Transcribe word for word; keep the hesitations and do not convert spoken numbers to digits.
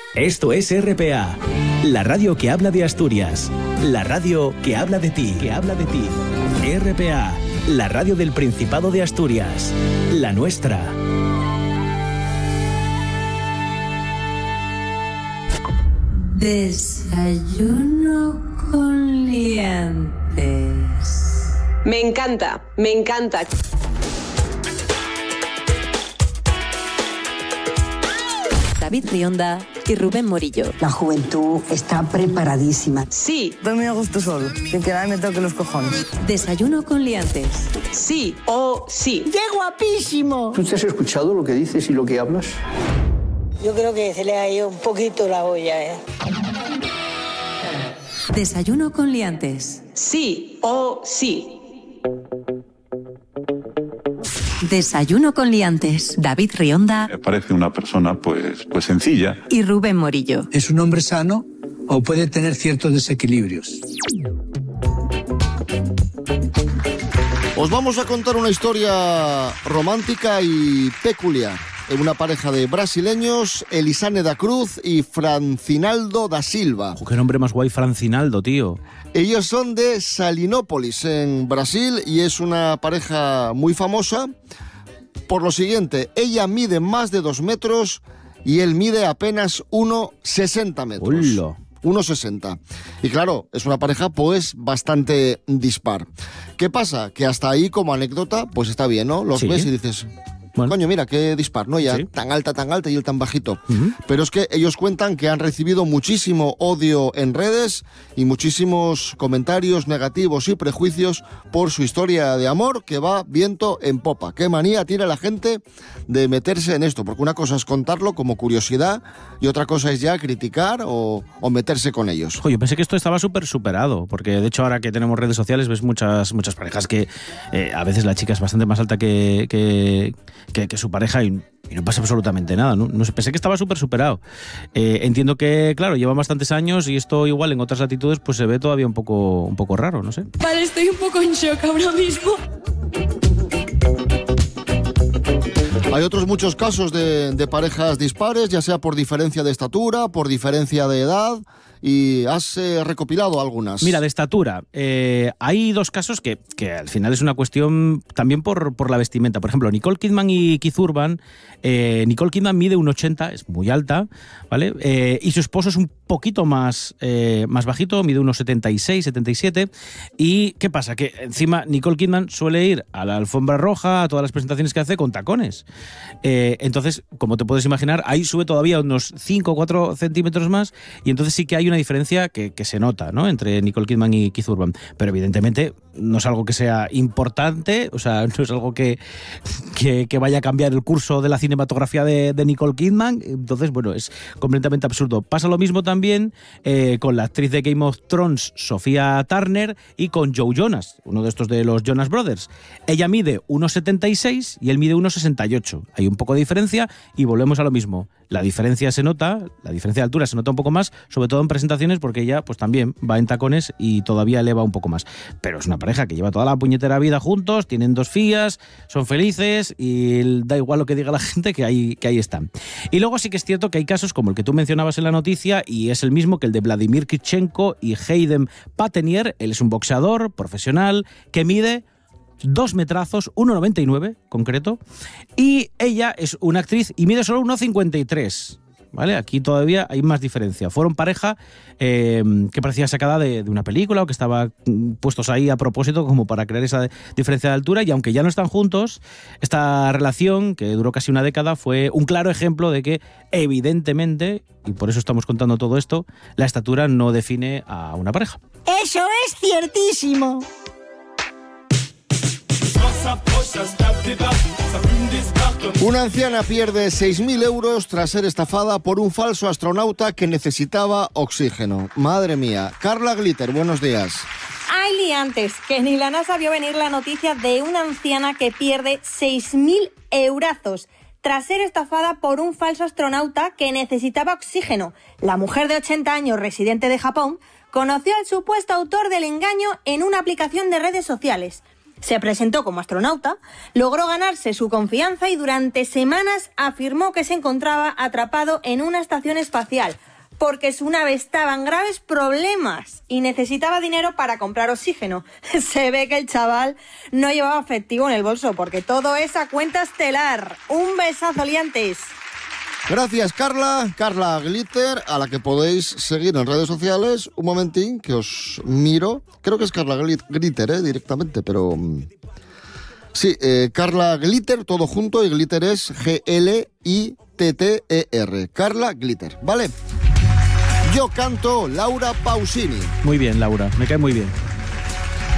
Esto es R P A, la radio que habla de Asturias, la radio que habla de ti, que habla de ti. R P A, la radio del Principado de Asturias, la nuestra. Desayuno con liantes. Me encanta, me encanta. David Rionda y Rubén Morillo. La juventud está preparadísima. Sí. Dormir a gusto solo, sin que nadie me toque los cojones. Desayuno con liantes. Sí o sí. ¡Qué guapísimo! ¿Tú te has escuchado lo que dices y lo que hablas? Yo creo que se le ha ido un poquito la olla, ¿eh? Desayuno con liantes. Sí o sí. Desayuno con liantes. David Rionda. Me parece una persona pues, pues sencilla. Y Rubén Morillo. ¿Es un hombre sano o puede tener ciertos desequilibrios? Os vamos a contar una historia romántica y peculiar. Una pareja de brasileños, Elisane da Cruz y Francinaldo da Silva. Oh, qué nombre más guay, Francinaldo, tío. Ellos son de Salinópolis, en Brasil, y es una pareja muy famosa por lo siguiente: ella mide más de dos metros y él mide apenas uno sesenta metros. ¡Hola! uno sesenta. Y claro, es una pareja pues bastante dispar. ¿Qué pasa? Que hasta ahí, como anécdota, pues está bien, ¿no? Los ¿Sí? ves y dices... Bueno. Coño, mira, qué dispar, ¿no? Ya ¿sí? tan alta, tan alta y él tan bajito. Uh-huh. Pero es que ellos cuentan que han recibido muchísimo odio en redes y muchísimos comentarios negativos y prejuicios por su historia de amor que va viento en popa. Qué manía tiene la gente de meterse en esto, porque una cosa es contarlo como curiosidad y otra cosa es ya criticar o, o meterse con ellos. Oye, yo pensé que esto estaba súper superado, porque de hecho ahora que tenemos redes sociales ves muchas, muchas parejas que eh, a veces la chica es bastante más alta que... que... Que, que su pareja y, y no pasa absolutamente nada, ¿no? No sé, pensé que estaba súper superado. Eh, entiendo que, claro, llevan bastantes años y esto igual en otras latitudes pues se ve todavía un poco, un poco raro, no sé. Vale, estoy un poco en shock ahora mismo. Hay otros muchos casos de, de parejas dispares, ya sea por diferencia de estatura, por diferencia de edad, y has eh, recopilado algunas. Mira, de estatura, eh, hay dos casos que, que al final es una cuestión también por, por la vestimenta. Por ejemplo, Nicole Kidman y Keith Urban. Eh, Nicole Kidman mide uno ochenta, es muy alta, ¿vale? Eh, y su esposo es un poquito más, eh, más bajito, mide uno setenta y seis, setenta y siete. ¿Y qué pasa? Que encima Nicole Kidman suele ir a la alfombra roja, a todas las presentaciones que hace, con tacones. Eh, entonces, como te puedes imaginar, ahí sube todavía unos cinco o cuatro centímetros más y entonces sí que hay una diferencia que, que se nota, ¿no?, entre Nicole Kidman y Keith Urban. Pero evidentemente no es algo que sea importante, o sea, no es algo que, que, que vaya a cambiar el curso de la cinematografía de, de Nicole Kidman. Entonces, bueno, es completamente absurdo. Pasa lo mismo también eh, con la actriz de Game of Thrones, Sofía Turner, y con Joe Jonas, uno de estos de los Jonas Brothers. Ella mide uno setenta y seis y él mide uno sesenta y ocho. Hay un poco de diferencia y volvemos a lo mismo. La diferencia se nota, la diferencia de altura se nota un poco más, sobre todo en presentaciones, porque ella pues también va en tacones y todavía eleva un poco más. Pero es una pareja que lleva toda la puñetera vida juntos, tienen dos fillas, son felices y da igual lo que diga la gente, que ahí, que ahí están. Y luego sí que es cierto que hay casos como el que tú mencionabas en la noticia y es el mismo que el de Vladimir Klitschko y Hayden Pattenier. Él es un boxeador profesional que mide dos metrazos, uno noventa y nueve concreto, y ella es una actriz y mide solo uno cincuenta y tres. ¿Vale? Aquí todavía hay más diferencia. Fueron pareja eh, que parecía sacada de, de una película o que estaba puestos ahí a propósito como para crear esa diferencia de altura, y aunque ya no están juntos, esta relación, que duró casi una década, fue un claro ejemplo de que evidentemente, y por eso estamos contando todo esto, la estatura no define a una pareja. ¡Eso es ciertísimo! Una anciana pierde seis mil euros tras ser estafada por un falso astronauta que necesitaba oxígeno. Madre mía. Carla Glitter, buenos días. Ay, liantes, que ni la NASA vio venir la noticia de una anciana que pierde seis mil eurazos tras ser estafada por un falso astronauta que necesitaba oxígeno. La mujer de ochenta años, residente de Japón, conoció al supuesto autor del engaño en una aplicación de redes sociales. Se presentó como astronauta, logró ganarse su confianza y durante semanas afirmó que se encontraba atrapado en una estación espacial porque su nave estaba en graves problemas y necesitaba dinero para comprar oxígeno. Se ve que el chaval no llevaba efectivo en el bolso porque todo es a cuenta estelar. Un besazo, liantes. Gracias, Carla. Carla Glitter, a la que podéis seguir en redes sociales. Un momentín, que os miro. Creo que es Carla Glitter, ¿eh? Directamente, pero... Sí, eh, Carla Glitter, todo junto, y Glitter es G L I T T E R. Carla Glitter, ¿vale? Yo canto Laura Pausini. Muy bien, Laura, me cae muy bien.